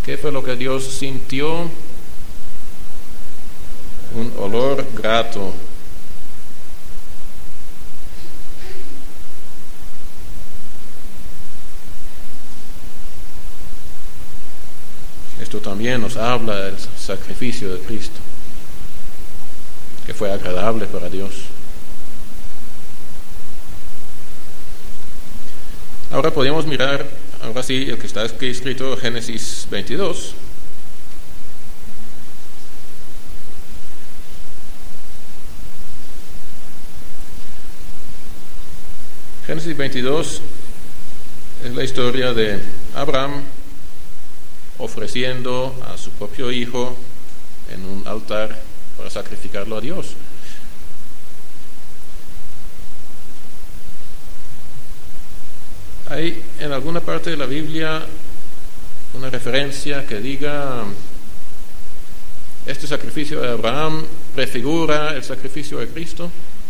¿Qué fue lo que Dios sintió? Un olor grato. Esto también nos habla del sacrificio de Cristo, que fue agradable para Dios. Ahora podemos mirar, ahora sí, el que está aquí escrito, Génesis 22. Génesis 22 es la historia de Abraham ofreciendo a su propio hijo en un altar para sacrificarlo a Dios. Hay en alguna parte de la Biblia una referencia que diga: este sacrificio de Abraham prefigura el sacrificio de Cristo.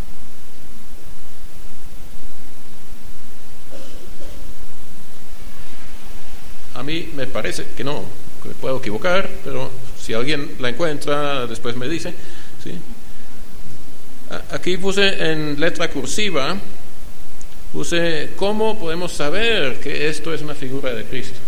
A mí me parece que no, que me puedo equivocar, pero si alguien la encuentra, después me dice. ¿Sí? Aquí puse en letra cursiva, puse cómo podemos saber que esto es una figura de Cristo.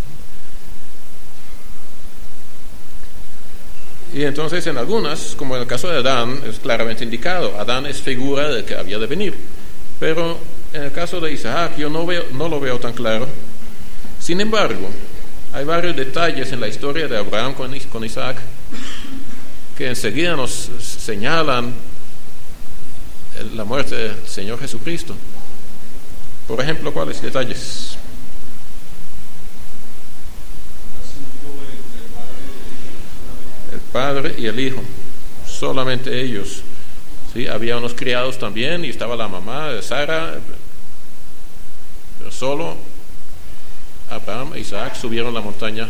Y entonces en algunas, como en el caso de Adán, es claramente indicado, Adán es figura de que había de venir. Pero en el caso de Isaac yo no lo veo tan claro. Sin embargo, hay varios detalles en la historia de Abraham con Isaac que enseguida nos señalan la muerte del Señor Jesucristo. Por ejemplo, ¿cuáles detalles? El padre y el hijo, solamente ellos. ¿Sí? Había unos criados también y estaba la mamá de Sara, pero solo Abraham e Isaac subieron la montaña.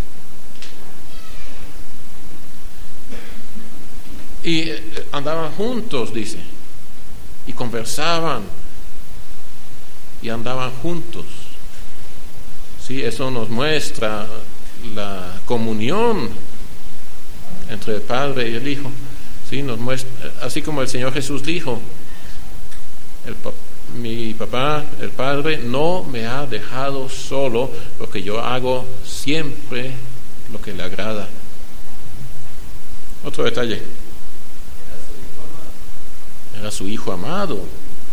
Y andaban juntos, dice, y conversaban y andaban juntos. Sí, eso nos muestra la comunión entre el Padre y el Hijo. Sí, nos muestra, así como el Señor Jesús dijo: mi papá, el Padre, no me ha dejado solo, porque yo hago siempre lo que le agrada. Otro detalle: era su hijo amado.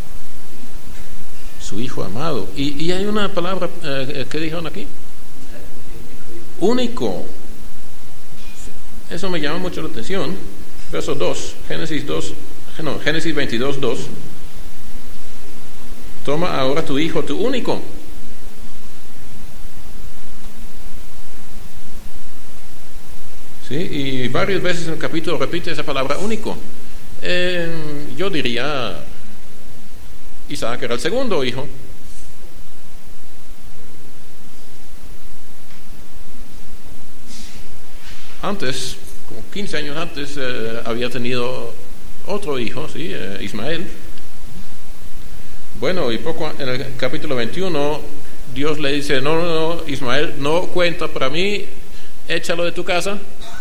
Su hijo amado. Y hay una palabra que dijeron aquí: único. Eso me llama mucho la atención. Verso 2, Génesis 22, 2. Toma ahora tu hijo, tu único. ¿Sí? Y varias veces en el capítulo repite esa palabra único. Yo diría, Isaac era el segundo hijo. Antes, como 15 años antes, había tenido otro hijo, ¿sí? Ismael. Bueno, y poco en el capítulo 21, Dios le dice: no, Ismael, no cuenta para mí, échalo de tu casa.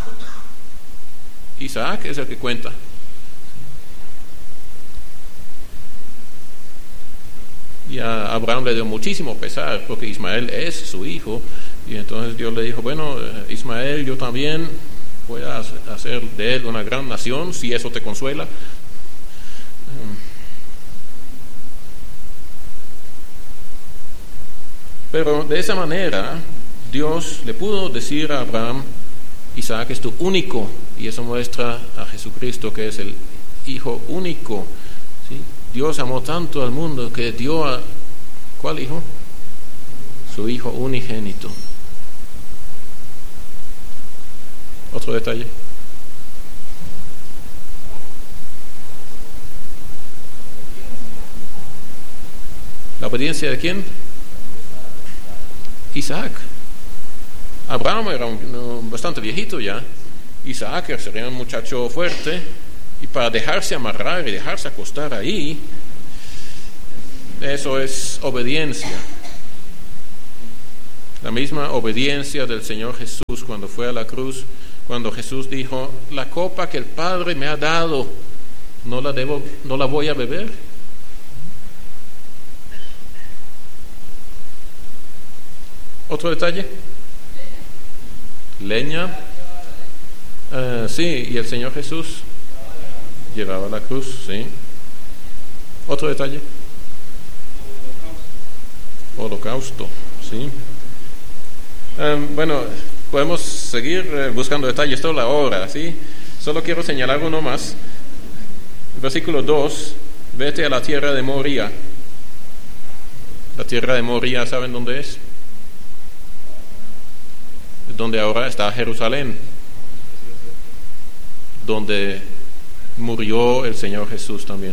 Isaac es el que cuenta. Y a Abraham le dio muchísimo pesar, porque Ismael es su hijo. Y entonces Dios le dijo: bueno, Ismael, yo también voy a hacer de él una gran nación, si eso te consuela. Pero de esa manera Dios le pudo decir a Abraham: Isaac es tu único, y eso muestra a Jesucristo, que es el Hijo único. ¿Sí? Dios amó tanto al mundo que dio a ¿cuál hijo? Su Hijo unigénito. Otro detalle: ¿la obediencia de quién? Isaac. Abraham era bastante viejito ya. Isaac sería un muchacho fuerte, y para dejarse amarrar y dejarse acostar ahí, eso es obediencia. La misma obediencia del Señor Jesús cuando fue a la cruz, cuando Jesús dijo, la copa que el Padre me ha dado, no la voy a beber. ¿Otro detalle? Leña. Sí, y el Señor Jesús llevaba la cruz, sí. ¿Otro detalle? Holocausto, sí. Bueno, podemos seguir buscando detalles toda la hora, ¿sí? Solo quiero señalar uno más. Versículo 2, vete a la tierra de Moría. La tierra de Moría, ¿saben dónde es? Donde ahora está Jerusalén, donde murió el Señor Jesús también.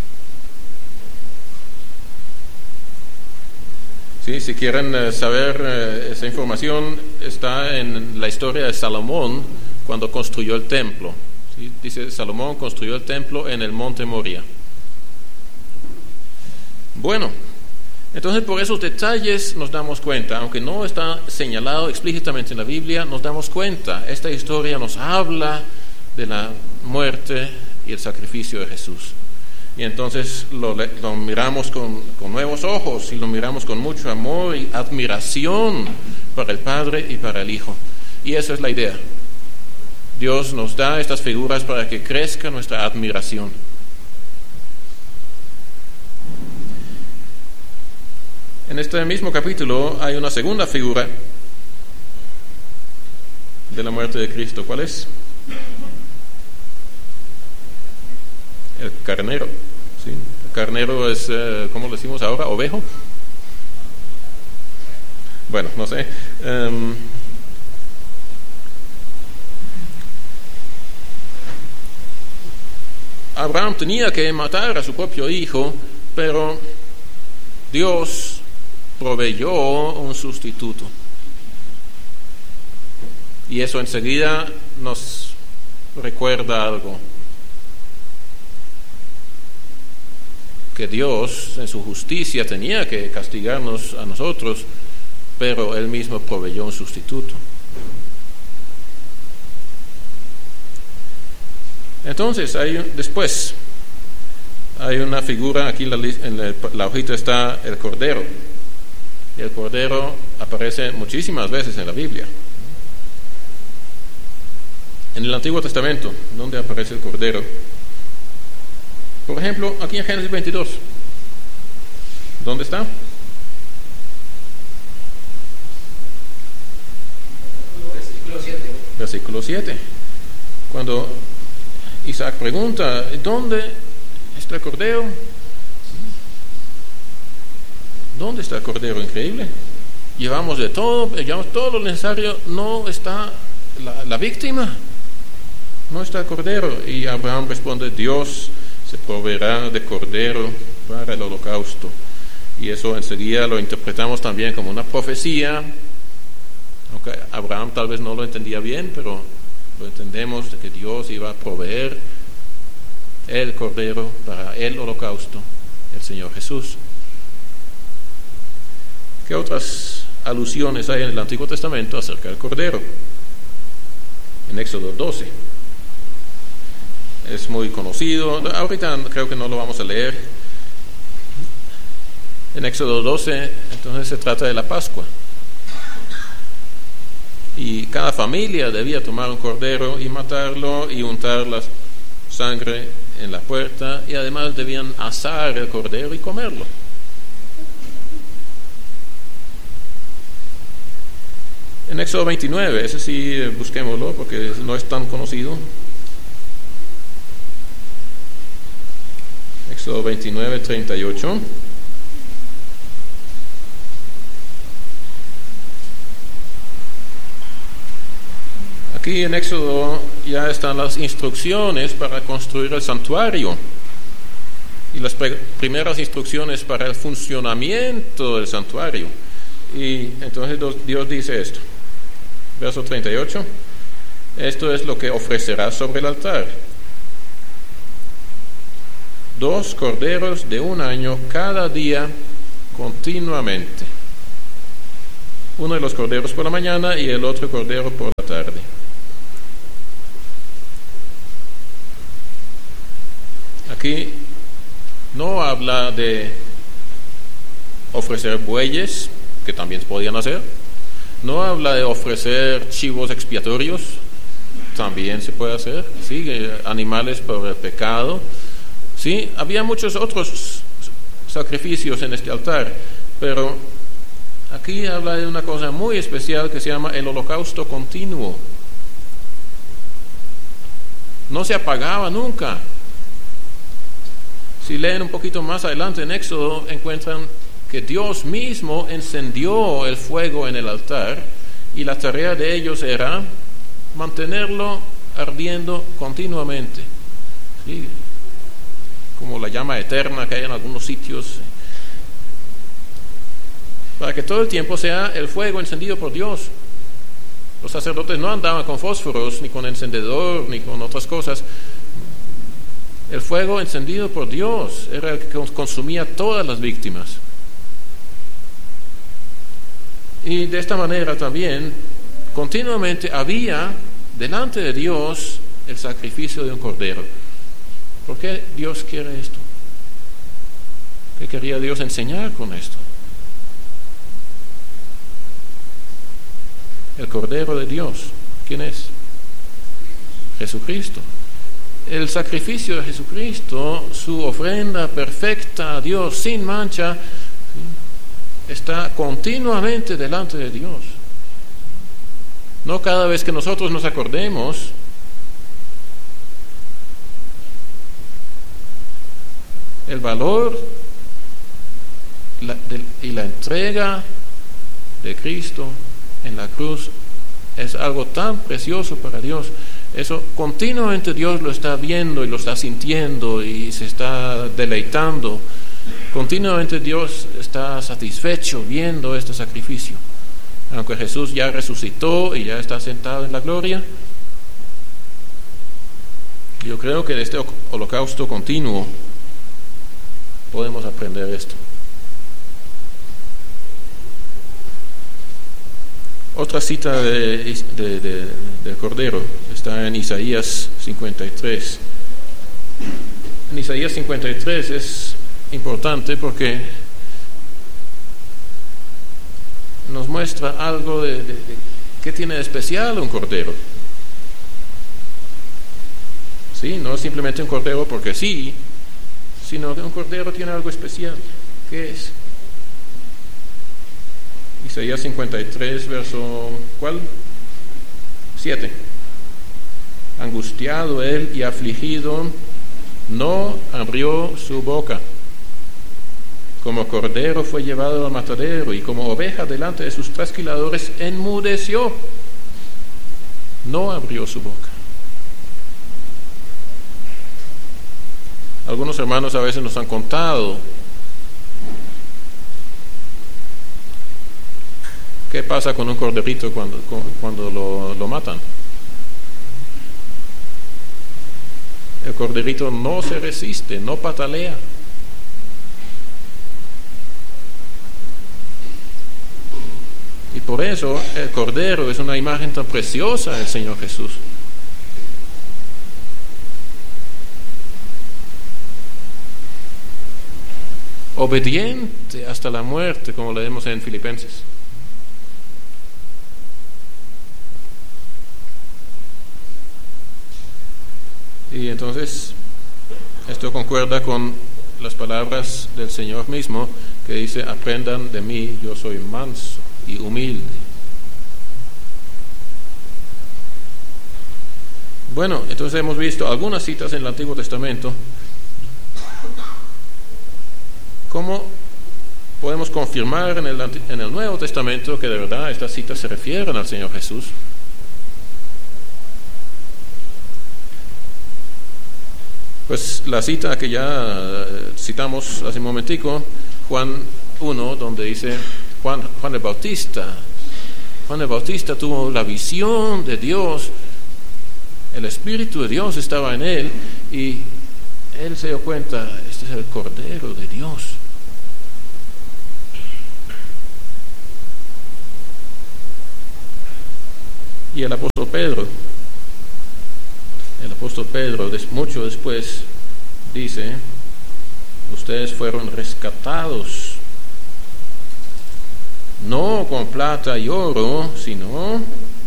Sí, si quieren saber esa información, está en la historia de Salomón cuando construyó el templo. ¿Sí? Dice, Salomón construyó el templo en el monte Moría. Bueno, entonces por esos detalles nos damos cuenta, aunque no está señalado explícitamente en la Biblia, nos damos cuenta, esta historia nos habla de la muerte y el sacrificio de Jesús. Y entonces lo miramos con nuevos ojos y lo miramos con mucho amor y admiración para el Padre y para el Hijo. Y esa es la idea. Dios nos da estas figuras para que crezca nuestra admiración. En este mismo capítulo hay una segunda figura de la muerte de Cristo. ¿Cuál es? El carnero. ¿Sí? El carnero es, ¿cómo lo decimos ahora? ¿Ovejo? Bueno, no sé. Abraham tenía que matar a su propio hijo, pero Dios proveyó un sustituto. Y eso enseguida nos recuerda algo. Que Dios en su justicia tenía que castigarnos a nosotros, pero Él mismo proveyó un sustituto. Entonces, después hay una figura, aquí en la hojita está el Cordero. Y el Cordero aparece muchísimas veces en la Biblia. En el Antiguo Testamento, ¿dónde aparece el Cordero? Por ejemplo, aquí en Génesis 22. ¿Dónde está? Versículo 7. Cuando Isaac pregunta, ¿dónde está el Cordero? ¿Dónde está el Cordero? Increíble. Llevamos todo lo necesario, no está la víctima. No está el Cordero. Y Abraham responde, Dios se proveerá de Cordero para el holocausto. Y eso enseguida lo interpretamos también como una profecía. Aunque Abraham tal vez no lo entendía bien, pero lo entendemos de que Dios iba a proveer el Cordero para el holocausto, el Señor Jesús. ¿Qué otras alusiones hay en el Antiguo Testamento acerca del Cordero? En Éxodo 12. Es muy conocido. Ahorita creo que no lo vamos a leer. En Éxodo 12, entonces se trata de la Pascua. Y cada familia debía tomar un cordero y matarlo y untar la sangre en la puerta, y además debían asar el cordero y comerlo. En Éxodo 29, ese sí busquémoslo porque no es tan conocido. Éxodo 29, 38. Aquí en Éxodo ya están las instrucciones para construir el santuario y las primeras instrucciones para el funcionamiento del santuario. Y entonces Dios dice esto, verso 38, esto es lo que ofrecerás sobre el altar: 2 corderos de 1 año cada día continuamente. Uno de los corderos por la mañana y el otro cordero por la tarde. Aquí no habla de ofrecer bueyes, que también se podían hacer. No habla de ofrecer chivos expiatorios, también se puede hacer. Sí, animales por el pecado. Sí, había muchos otros sacrificios en este altar, pero aquí habla de una cosa muy especial que se llama el holocausto continuo. No se apagaba nunca. Si leen un poquito más adelante en Éxodo, encuentran que Dios mismo encendió el fuego en el altar y la tarea de ellos era mantenerlo ardiendo continuamente. ¿Sí? Como la llama eterna que hay en algunos sitios, para que todo el tiempo sea el fuego encendido por Dios. Los sacerdotes no andaban con fósforos, ni con encendedor, ni con otras cosas. El fuego encendido por Dios era el que consumía todas las víctimas. Y de esta manera también, continuamente había delante de Dios el sacrificio de un cordero. ¿Por qué Dios quiere esto? ¿Qué quería Dios enseñar con esto? El Cordero de Dios, ¿quién es? Jesucristo. El sacrificio de Jesucristo, su ofrenda perfecta a Dios, sin mancha, está continuamente delante de Dios. No cada vez que nosotros nos acordemos, el valor y la entrega de Cristo en la cruz es algo tan precioso para Dios. Eso continuamente Dios lo está viendo y lo está sintiendo y se está deleitando. Continuamente Dios está satisfecho viendo este sacrificio. Aunque Jesús ya resucitó y ya está sentado en la gloria, yo creo que de este holocausto continuo podemos aprender esto. Otra cita del Cordero está en Isaías 53. En Isaías 53 es importante porque nos muestra algo de qué tiene de especial un cordero. Sí, no simplemente un cordero porque sí, sino que un cordero tiene algo especial. ¿Qué es? Isaías 53, verso, ¿cuál? 7. Angustiado él y afligido, no abrió su boca. Como cordero fue llevado al matadero, y como oveja delante de sus trasquiladores enmudeció. No abrió su boca. Algunos hermanos a veces nos han contado qué pasa con un corderito cuando lo matan. El corderito no se resiste, no patalea. Y por eso el cordero es una imagen tan preciosa del Señor Jesús. Obediente hasta la muerte, como leemos en Filipenses. Y entonces esto concuerda con las palabras del Señor mismo, que dice: aprendan de mí, yo soy manso y humilde. Bueno, entonces hemos visto algunas citas en el Antiguo Testamento. ¿Cómo podemos confirmar en el Nuevo Testamento que de verdad estas citas se refieren al Señor Jesús? Pues la cita que ya citamos hace un momentico, Juan 1, donde dice Juan el Bautista tuvo la visión de Dios, el Espíritu de Dios estaba en él y él se dio cuenta: este es el Cordero de Dios. Y el apóstol Pedro, mucho después, dice, ustedes fueron rescatados, no con plata y oro, sino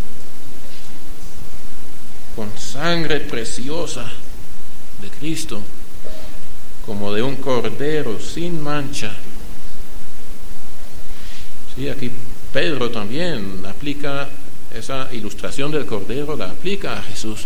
con sangre preciosa de Cristo, como de un cordero sin mancha. Sí, aquí Pedro también aplica esa ilustración del cordero, la aplica a Jesús.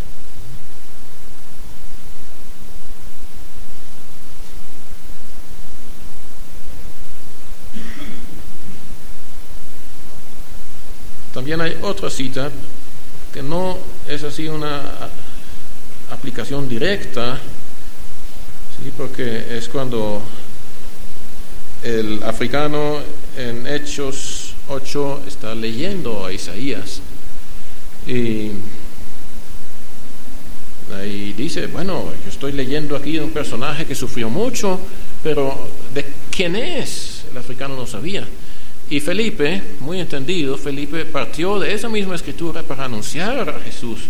También hay otra cita que no es así una aplicación directa, ¿sí? Porque es cuando el africano en Hechos 8 está leyendo a Isaías y ahí dice, bueno, yo estoy leyendo aquí de un personaje que sufrió mucho, pero ¿de quién es? El africano no sabía. Y Felipe, muy entendido, Felipe partió de esa misma escritura para anunciar a Jesús.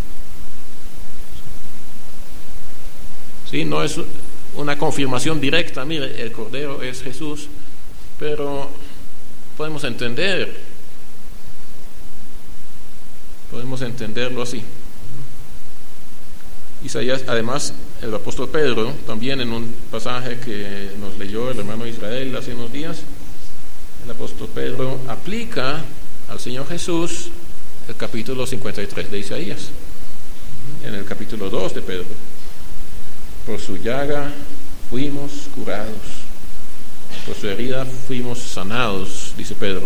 Sí, no es una confirmación directa, mire, el Cordero es Jesús, pero podemos entenderlo así. Isaías, además, el apóstol Pedro, también en un pasaje que nos leyó el hermano Israel hace unos días, el apóstol Pedro aplica al Señor Jesús el capítulo 53 de Isaías, en el capítulo 2 de Pedro. Por su llaga fuimos curados, por su herida fuimos sanados, dice Pedro.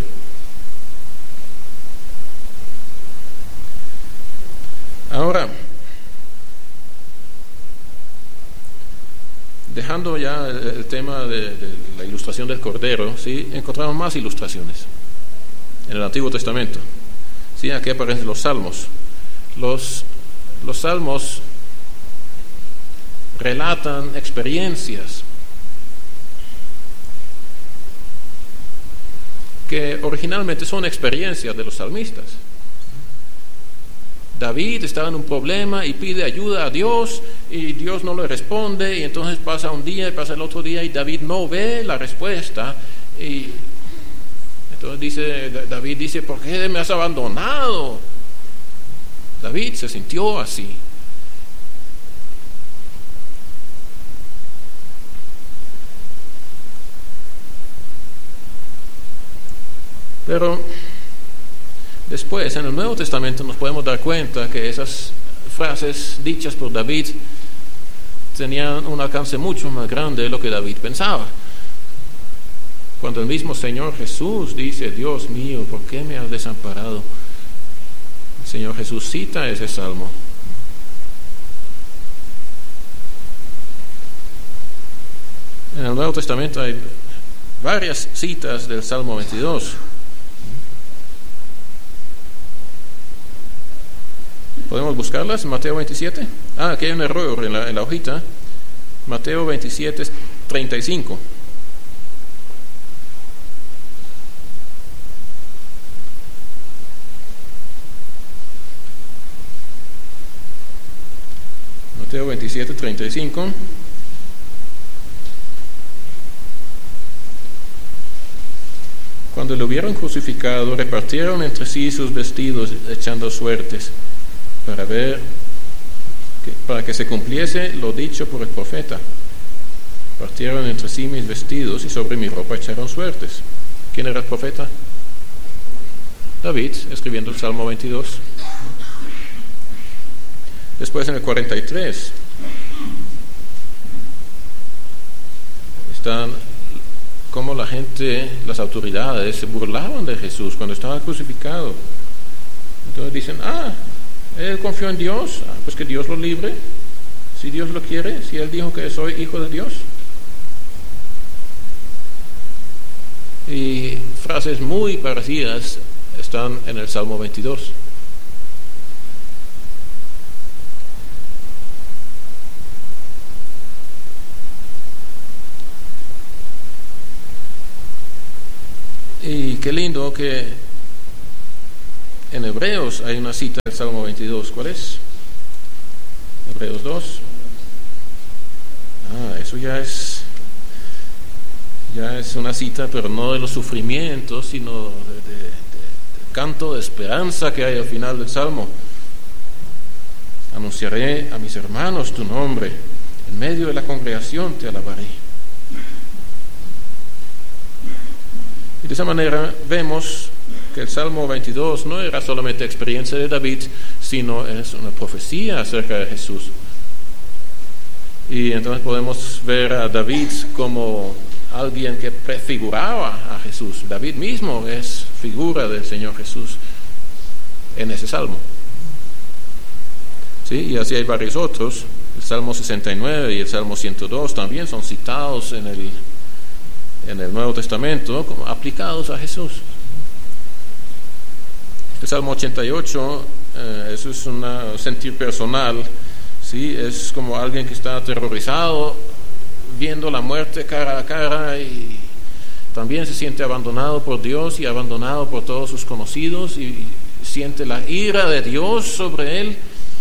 Ahora, dejando ya el tema de la ilustración del Cordero, ¿sí? Encontramos más ilustraciones en el Antiguo Testamento. ¿Sí? Aquí aparecen los salmos. Los salmos relatan experiencias que originalmente son experiencias de los salmistas. David estaba en un problema y pide ayuda a Dios y Dios no le responde, y entonces pasa un día y pasa el otro día y David no ve la respuesta, y entonces David dice, ¿por qué me has abandonado? David se sintió así. Pero después, en el Nuevo Testamento, nos podemos dar cuenta que esas frases dichas por David tenían un alcance mucho más grande de lo que David pensaba. Cuando el mismo Señor Jesús dice, Dios mío, ¿por qué me has desamparado? El Señor Jesús cita ese salmo. En el Nuevo Testamento hay varias citas del Salmo 22. ¿Podemos buscarlas? Mateo 27. Aquí hay un error en la hojita. Mateo 27, 35. Mateo 27, 35. Cuando lo hubieron crucificado, repartieron entre sí sus vestidos, echando suertes, para que se cumpliese lo dicho por el profeta. Partieron entre sí mis vestidos y sobre mi ropa echaron suertes. ¿Quién era el profeta? David, escribiendo el Salmo 22. Después, en el 43, están como la gente, las autoridades se burlaban de Jesús cuando estaba crucificado. Entonces dicen, él confió en Dios, pues que Dios lo libre, si Dios lo quiere, si él dijo que soy hijo de Dios. Y frases muy parecidas están en el Salmo 22. Y qué lindo que En Hebreos hay una cita del Salmo 22. ¿Cuál es? Hebreos 2. Eso ya es una cita, pero no de los sufrimientos, sino del canto de esperanza que hay al final del Salmo. Anunciaré a mis hermanos tu nombre, en medio de la congregación te alabaré. Y de esa manera vemos que el Salmo 22 no era solamente experiencia de David, sino es una profecía acerca de Jesús. Y entonces podemos ver a David como alguien que prefiguraba a Jesús. David mismo es figura del Señor Jesús en ese Salmo. ¿Sí? Y así hay varios otros. El Salmo 69 y el Salmo 102 también son citados en el Nuevo Testamento como aplicados a Jesús. El Salmo 88, eso es un sentir personal, ¿sí? Es como alguien que está aterrorizado, viendo la muerte cara a cara, y también se siente abandonado por Dios y abandonado por todos sus conocidos, y siente la ira de Dios sobre él.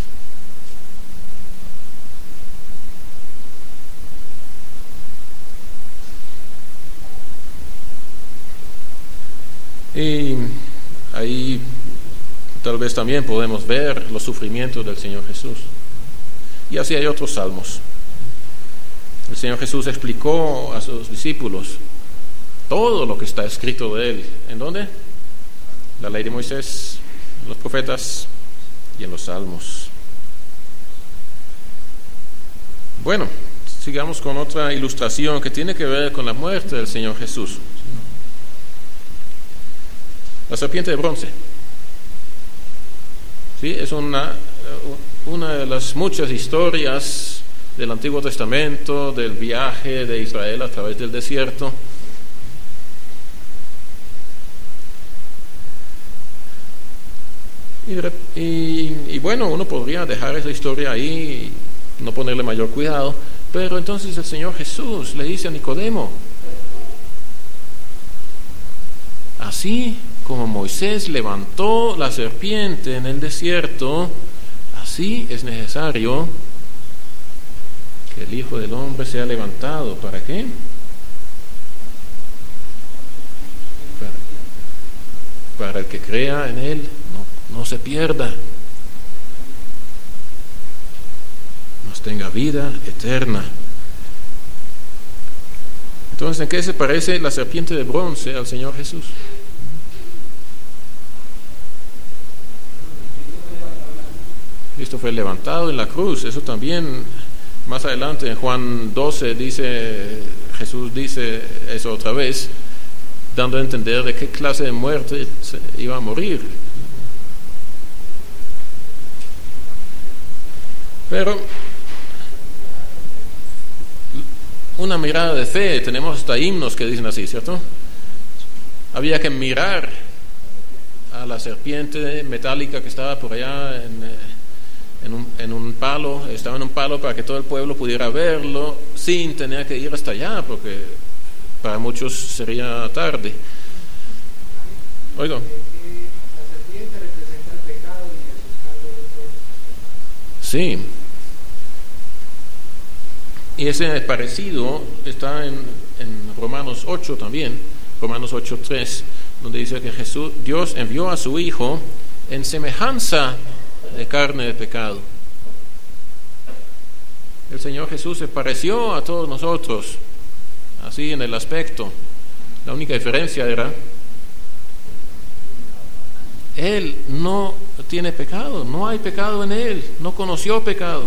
Y ahí tal vez también podemos ver los sufrimientos del Señor Jesús. Y así hay otros salmos. El Señor Jesús explicó a sus discípulos todo lo que está escrito de Él. ¿En dónde? La ley de Moisés, los profetas y en los salmos. Bueno, sigamos con otra ilustración que tiene que ver con la muerte del Señor Jesús. La serpiente de bronce. ¿Sí? Es una de las muchas historias del Antiguo Testamento, del viaje de Israel a través del desierto. Y bueno, uno podría dejar esa historia ahí y no ponerle mayor cuidado, pero entonces el Señor Jesús le dice a Nicodemo: así como Moisés levantó la serpiente en el desierto, así es necesario que el Hijo del Hombre sea levantado. ¿Para qué? Para el que crea en Él no se pierda, mas tenga vida eterna. Entonces, ¿en qué se parece la serpiente de bronce al Señor Jesús? Cristo fue levantado en la cruz. Eso también más adelante en Juan 12 Jesús dice eso otra vez, dando a entender de qué clase de muerte iba a morir. Pero una mirada de fe, tenemos hasta himnos que dicen así, ¿cierto? Había que mirar a la serpiente metálica que estaba por allá en un palo, estaba en un palo para que todo el pueblo pudiera verlo sin tener que ir hasta allá, porque para muchos sería tarde. Oigo. La serpiente representa el pecado y el Sí. pecado. Y ese parecido está en Romanos 8 también, Romanos 8:3, donde dice que Dios envió a su Hijo en semejanza de carne de pecado. El Señor Jesús se pareció a todos nosotros, así en el aspecto. La única diferencia era, Él no tiene pecado, no hay pecado en Él, no conoció pecado.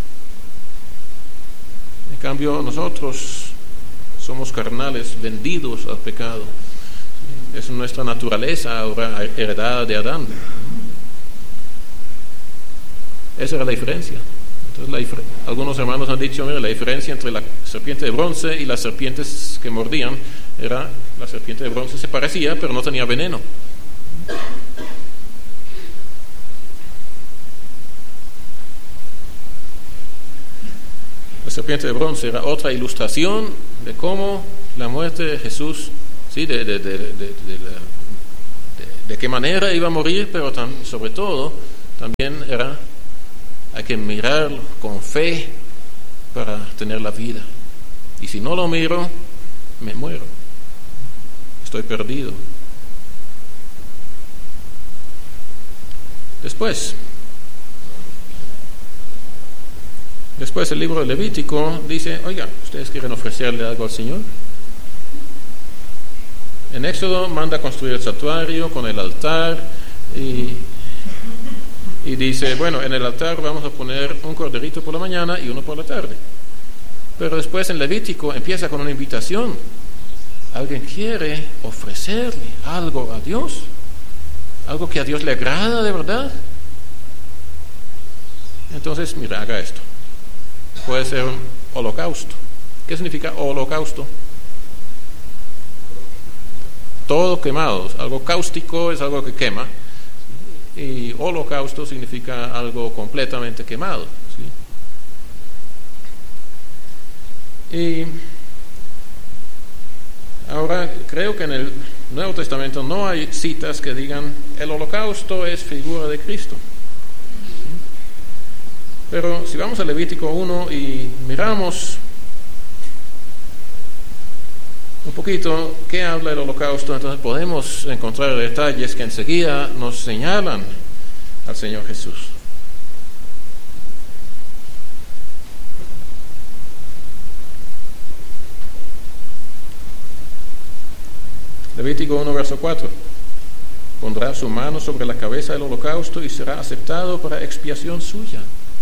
En cambio, nosotros somos carnales, vendidos al pecado. Es nuestra naturaleza ahora heredada de Adán. Esa era la diferencia. Entonces, algunos hermanos han dicho, mira, la diferencia entre la serpiente de bronce y las serpientes que mordían era, la serpiente de bronce se parecía, pero no tenía veneno. La serpiente de bronce era otra ilustración de cómo la muerte de Jesús, ¿sí? de de qué manera iba a morir, pero sobre todo también hay que mirarlo con fe para tener la vida. Y si no lo miro, me muero. Estoy perdido. Después el libro de Levítico dice, oigan, ¿ustedes quieren ofrecerle algo al Señor? En Éxodo manda construir el santuario con el altar y dice, bueno, en el altar vamos a poner un corderito por la mañana y uno por la tarde. Pero después en Levítico empieza con una invitación. ¿Alguien quiere ofrecerle algo a Dios? ¿Algo que a Dios le agrada de verdad? Entonces, mira, haga esto. Puede ser un holocausto. ¿Qué significa holocausto? Todo quemado. Algo cáustico es algo que quema. Y holocausto significa algo completamente quemado. ¿Sí? Y ahora creo que en el Nuevo Testamento no hay citas que digan el holocausto es figura de Cristo. Pero si vamos a Levítico 1 y miramos un poquito qué habla el holocausto, entonces podemos encontrar detalles que enseguida nos señalan al Señor Jesús. Levítico 1, verso 4. Pondrá su mano sobre la cabeza del holocausto y será aceptado para expiación suya.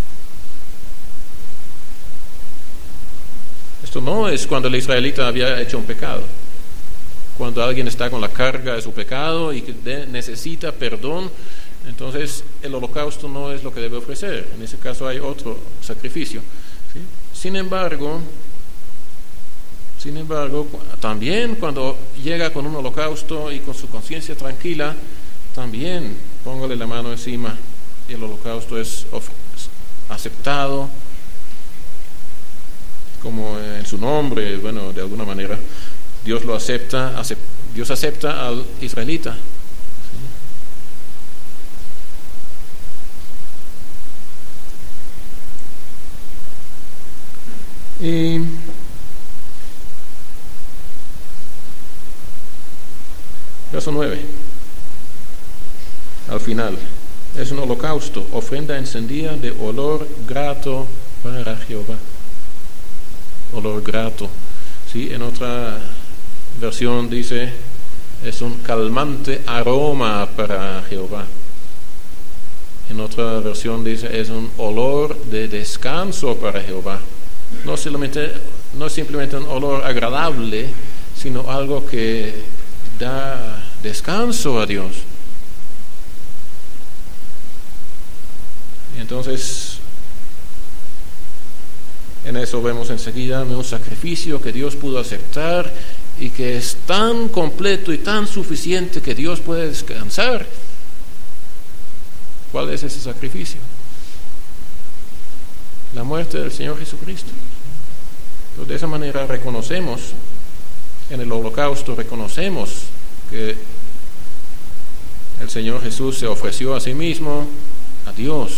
Esto no es cuando el israelita había hecho un pecado. Cuando alguien está con la carga de su pecado y que necesita perdón, entonces el holocausto no es lo que debe ofrecer. En ese caso hay otro sacrificio. ¿Sí? Sin embargo, también cuando llega con un holocausto y con su conciencia tranquila, también póngale la mano encima y el holocausto es aceptado como en su nombre. Bueno, de alguna manera Dios lo acepta, Dios acepta al israelita. ¿Sí? Y verso 9, al final, es un holocausto, ofrenda encendida de olor grato para Jehová. Olor grato. ¿Sí? En otra versión dice, es un calmante aroma para Jehová. En otra versión dice, es un olor de descanso para Jehová. No es simplemente un olor agradable, sino algo que da descanso a Dios. Y entonces, en eso vemos enseguida un sacrificio que Dios pudo aceptar y que es tan completo y tan suficiente que Dios puede descansar. ¿Cuál es ese sacrificio? La muerte del Señor Jesucristo. Entonces, de esa manera reconocemos, en el holocausto reconocemos que el Señor Jesús se ofreció a sí mismo, a Dios.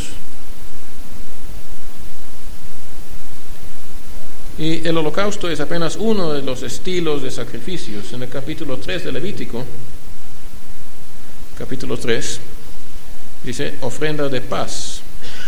Y el holocausto es apenas uno de los estilos de sacrificios. En el capítulo 3 de Levítico, capítulo 3, dice ofrenda de paz.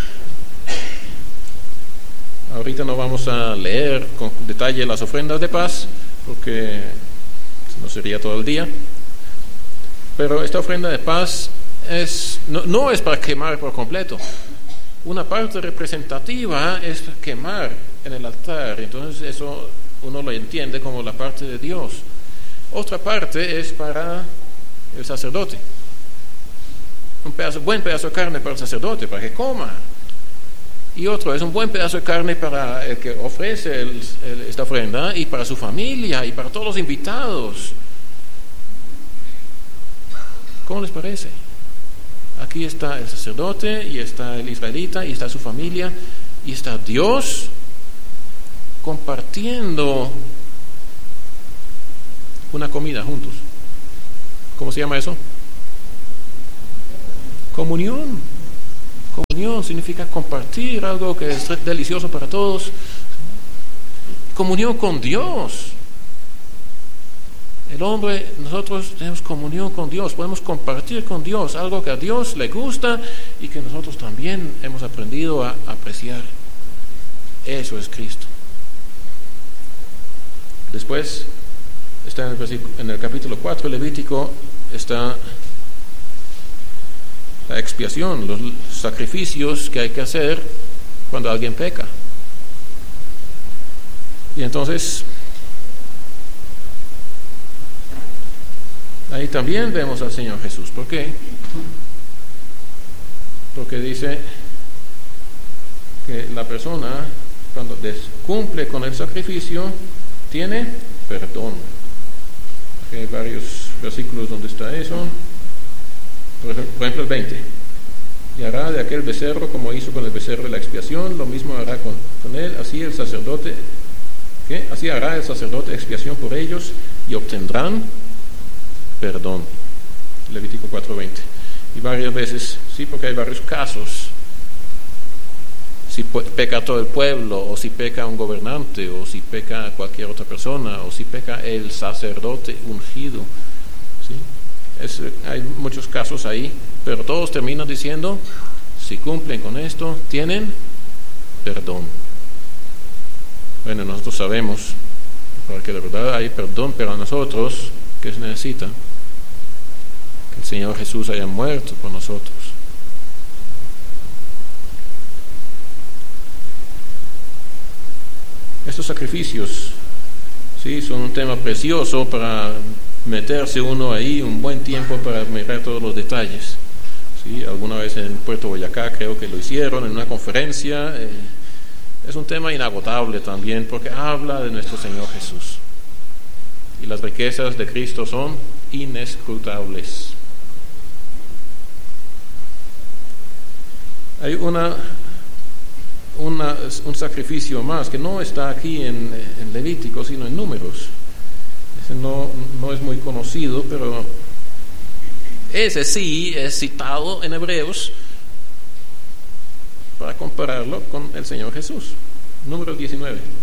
Ahorita no vamos a leer con detalle las ofrendas de paz, porque no sería todo el día. Pero esta ofrenda de paz no es para quemar por completo. Una parte representativa es quemar en el altar, entonces eso uno lo entiende como la parte de Dios. Otra parte es para el sacerdote. Buen pedazo de carne para el sacerdote, para que coma. Y otro es un buen pedazo de carne para el que ofrece esta ofrenda y para su familia y para todos los invitados. ¿Cómo les parece? Aquí está el sacerdote y está el israelita y está su familia y está Dios compartiendo una comida juntos. ¿Cómo se llama eso? Comunión. Comunión significa compartir algo que es delicioso para todos. Comunión con Dios. El hombre, nosotros tenemos comunión con Dios, podemos compartir con Dios algo que a Dios le gusta y que nosotros también hemos aprendido a apreciar. Eso es Cristo. Después está en el capítulo 4 Levítico, está la expiación, los sacrificios que hay que hacer cuando alguien peca. Y entonces ahí también vemos al Señor Jesús. ¿Por qué? Porque dice que la persona, cuando cumple con el sacrificio, tiene perdón. Aquí hay varios versículos donde está eso. Por ejemplo, el 20. Y hará de aquel becerro como hizo con el becerro de la expiación, lo mismo hará con él. Así el sacerdote, ¿qué? Así hará el sacerdote expiación por ellos y obtendrán perdón. Levítico 4:20. Y varias veces, sí, porque hay varios casos. Si peca todo el pueblo, o si peca un gobernante, o si peca cualquier otra persona, o si peca el sacerdote ungido, ¿sí? Hay muchos casos ahí, pero todos terminan diciendo, si cumplen con esto, tienen perdón. Bueno, nosotros sabemos, porque de verdad hay perdón para nosotros, ¿qué se necesita? Que el Señor Jesús haya muerto por nosotros. Estos sacrificios, sí, son un tema precioso para meterse uno ahí un buen tiempo para mirar todos los detalles. Sí, alguna vez en Puerto Boyacá creo que lo hicieron en una conferencia. Es un tema inagotable también porque habla de nuestro Señor Jesús. Y las riquezas de Cristo son inescrutables. Hay un sacrificio más que no está aquí en Levítico, sino en Números. Ese no es muy conocido, pero ese sí es citado en Hebreos para compararlo con el Señor Jesús. Números 19.